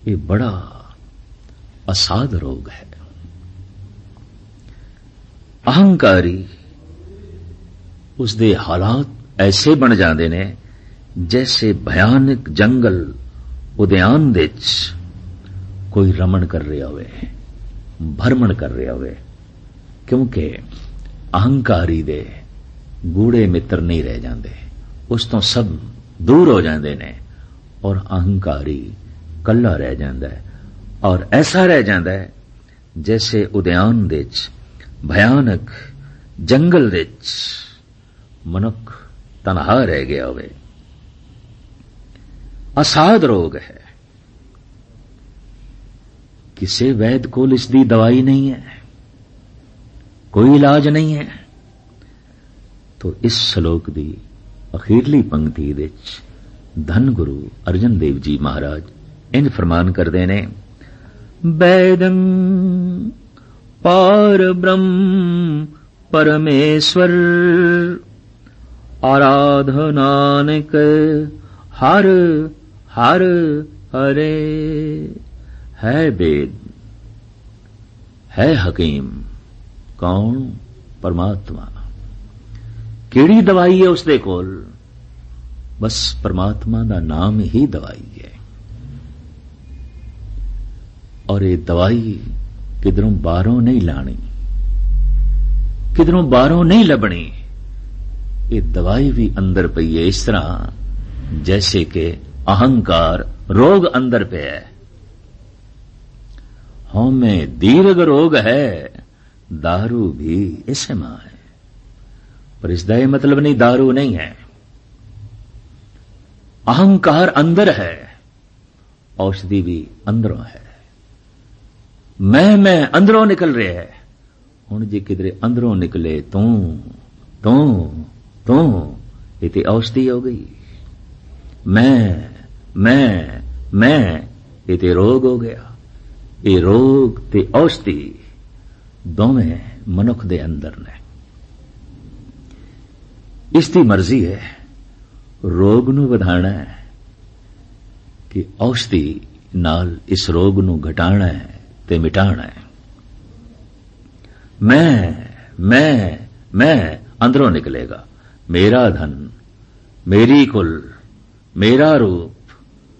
ये बड़ा असाध रोग है। अहंकारी उसदे हालात ऐसे बन जाते ने जैसे भयानक जंगल उद्यान दे कोई रमण कर रहा होवे, भरमण कर रहा होवे, क्योंकि अहंकारी दे गूढ़े मित्र नहीं रह जाते, उस तो सब दूर हो जाते ने और अहंकारी कल्ला रह जाता है। और ऐसा रह जाता है जैसे उद्यान दे भयानक जंगल दे मनुख तनहा रह गया होवे। असाध रोग है, किसी वैद कोल इसकी दवाई नहीं है, कोई इलाज नहीं है। तो इस श्लोक की अखीरली पंक्ति विच धन गुरु अर्जन देव जी महाराज इंज फरमान करते ने, वैदं पार ब्रह्म परमेश्वर आराधनानक हर हर हरे। है वेद, है हकीम, कौन? परमात्मा। केड़ी दवाई है उसदे कोल? बस परमात्मा दा नाम ही दवाई है। और ये दवाई किधरों बाहरों नहीं लानी, किधरों बाहरों नहीं लबनी। ये दवाई भी अंदर पई है, इस तरह जैसे कि अहंकार रोग अंदर पे है। हमें दीर्घ रोग है, दारू भी इसे मां है। पर इसका यह मतलब नहीं दारू नहीं है। अहंकार अंदर है, औषधि भी अंदरों है। मैं अंदरों निकल रहा है। हुण जे किधरे अंदरों निकले तू तू तू, ये तो औषधि हो गई। मैं ये तो रोग हो गया। ये रोग ते औषधि दोवें मनुख दे अंदर ने। इसकी मर्जी है रोग नू वधाना है कि औषधि नाल इस रोग नू घटाना है ते मिटाना है। मैं अंदरों निकलेगा। मेरा धन, मेरी कुल, मेरा रूप,